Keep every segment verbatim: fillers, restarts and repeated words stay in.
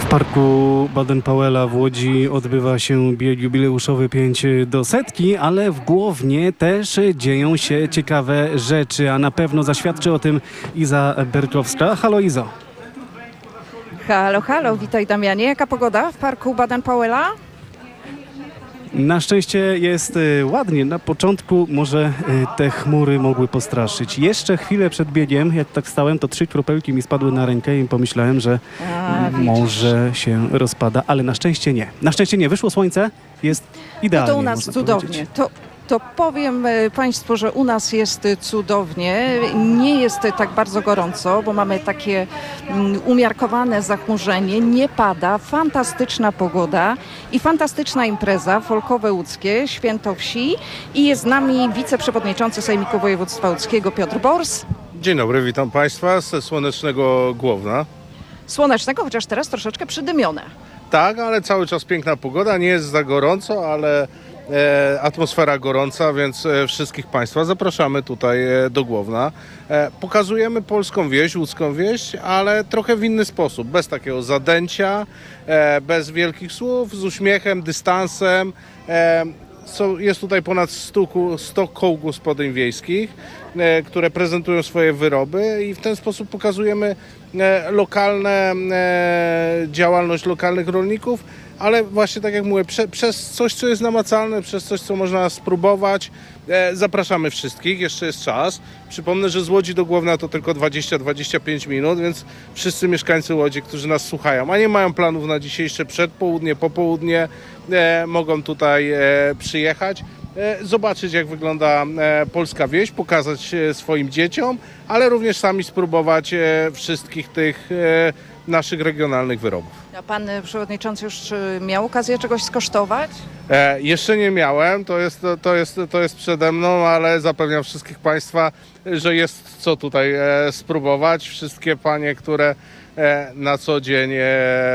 parku Baden-Powella w Łodzi odbywa się bieg jubileuszowy pięć do setki, ale w Głownie też dzieją się ciekawe rzeczy, a na pewno zaświadczy o tym Iza Berkowska. Halo Izo. Halo, halo, witaj Damianie. Jaka pogoda w parku Baden-Powella? Na szczęście jest y, ładnie. Na początku może y, te chmury mogły postraszyć. Jeszcze chwilę przed biegiem, jak tak stałem, to trzy kropelki mi spadły na rękę i pomyślałem, że A, może się rozpada, ale na szczęście nie. Na szczęście nie. Wyszło słońce, jest idealnie. No to u nas można cudownie. powiedzieć. To, to powiem e, Państwu, że u nas jest e, cudownie. Nie jest e, tak bardzo gorąco, bo mamy takie mm, umiarkowane zachmurzenie. Nie pada. Fantastyczna pogoda i fantastyczna impreza. Folkowe Łódzkie, Święto Wsi. I jest z nami wiceprzewodniczący Sejmiku Województwa Łódzkiego Piotr Bors. Dzień dobry, witam Państwa ze słonecznego Głowna. Słonecznego, chociaż teraz troszeczkę przydymione. Tak, ale cały czas piękna pogoda, nie jest za gorąco, ale e, atmosfera gorąca, więc e, wszystkich Państwa zapraszamy tutaj e, do Głowna. E, pokazujemy polską wieś, łódzką wieś, ale trochę w inny sposób, bez takiego zadęcia, e, bez wielkich słów, z uśmiechem, dystansem. E, są, jest tutaj ponad sto, sto koł gospodyń wiejskich, e, które prezentują swoje wyroby i w ten sposób pokazujemy e, lokalne, e, działalność lokalnych rolników, ale właśnie tak jak mówię, prze, przez coś, co jest namacalne, przez coś, co można spróbować. E, zapraszamy wszystkich, jeszcze jest czas. Przypomnę, że z Łodzi do Głowna to tylko dwadzieścia do dwudziestu pięciu minut, więc wszyscy mieszkańcy Łodzi, którzy nas słuchają, a nie mają planów na dzisiejsze przedpołudnie, popołudnie, e, mogą tutaj e, przyjechać, e, zobaczyć jak wygląda e, polska wieś, pokazać e, swoim dzieciom, ale również sami spróbować e, wszystkich tych e, naszych regionalnych wyrobów. A pan przewodniczący już y, miał okazję czegoś skosztować? E, jeszcze nie miałem, to jest, to, jest, to jest przede mną, ale zapewniam wszystkich Państwa, że jest co tutaj e, spróbować. Wszystkie panie, które e, na co dzień e,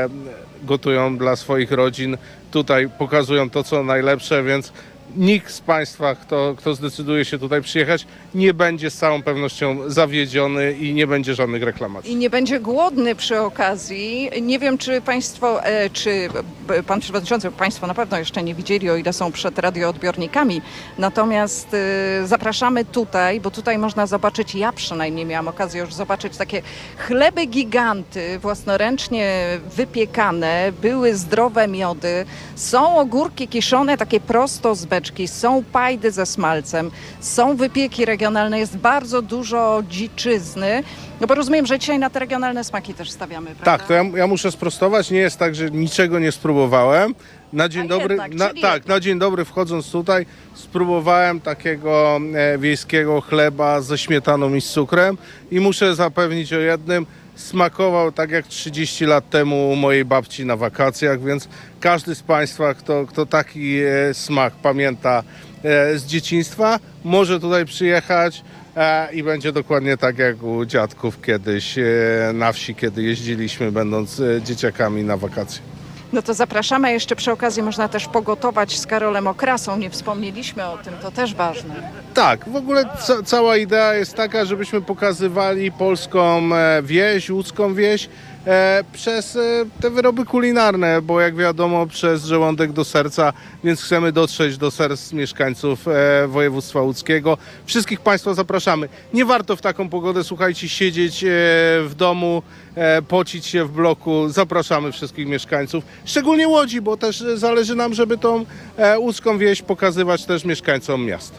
gotują dla swoich rodzin, tutaj pokazują to, co najlepsze, więc nikt z Państwa, kto, kto zdecyduje się tutaj przyjechać, nie będzie z całą pewnością zawiedziony i nie będzie żadnych reklamacji. I nie będzie głodny przy okazji. Nie wiem, czy Państwo, e, czy b- Pan Przewodniczący, Państwo na pewno jeszcze nie widzieli, o ile są przed radioodbiornikami. Natomiast e, zapraszamy tutaj, bo tutaj można zobaczyć, ja przynajmniej miałam okazję już zobaczyć takie chleby giganty, własnoręcznie wypiekane, były zdrowe miody, są ogórki kiszone, takie prosto z beczki, są pajdy ze smalcem, są wypieki regionalne, jest bardzo dużo dziczyzny. No bo rozumiem, że dzisiaj na te regionalne smaki też stawiamy, prawda? Tak, to ja, ja muszę sprostować, nie jest tak, że niczego nie spróbowałem. Na dzień A dobry, jednak, na, czyli tak, jednak. na dzień dobry wchodząc tutaj spróbowałem takiego e, wiejskiego chleba ze śmietaną i z cukrem i muszę zapewnić o jednym, smakował tak jak trzydzieści lat temu u mojej babci na wakacjach, więc każdy z Państwa, kto, kto taki e, smak pamięta e, z dzieciństwa, może tutaj przyjechać e, i będzie dokładnie tak jak u dziadków kiedyś e, na wsi, kiedy jeździliśmy, będąc e, dzieciakami na wakacje. No to zapraszamy. Jeszcze przy okazji można też pogotować z Karolem Okrasą. Nie wspomnieliśmy o tym, to też ważne. Tak, w ogóle ca- cała idea jest taka, żebyśmy pokazywali polską e, wieś, łódzką wieś e, przez e, te wyroby kulinarne, bo jak wiadomo przez żołądek do serca, więc chcemy dotrzeć do serc mieszkańców e, województwa łódzkiego. Wszystkich Państwa zapraszamy. Nie warto w taką pogodę, słuchajcie, siedzieć e, w domu, e, pocić się w bloku. Zapraszamy wszystkich mieszkańców, szczególnie Łodzi, bo też zależy nam, żeby tą e, łódzką wieś pokazywać też mieszkańcom miasta.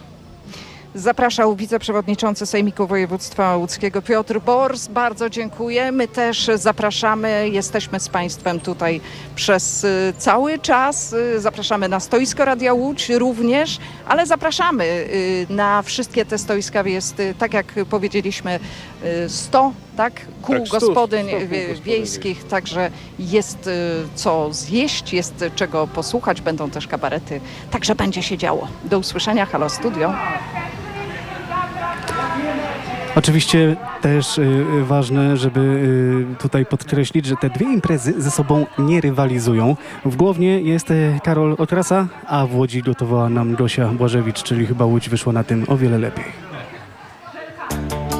Zapraszał wiceprzewodniczący Sejmiku Województwa Łódzkiego Piotr Bors. Bardzo dziękuję. My też zapraszamy. Jesteśmy z Państwem tutaj przez y, cały czas. Y, Zapraszamy na stoisko Radia Łódź również, ale zapraszamy y, na wszystkie te stoiska. Jest, y, tak jak powiedzieliśmy, y, sto tak, kół Tak, sto, gospodyń sto kół y, gospodyń wiejskich, także jest y, co zjeść, jest czego posłuchać. Będą też kabarety, także będzie się działo. Do usłyszenia. Halo Studio. Oczywiście też y, ważne, żeby y, tutaj podkreślić, że te dwie imprezy ze sobą nie rywalizują. W Głownie jest y, Karol Okrasa, a w Łodzi gotowała nam Gosia Błażewicz, czyli chyba Łódź wyszła na tym o wiele lepiej.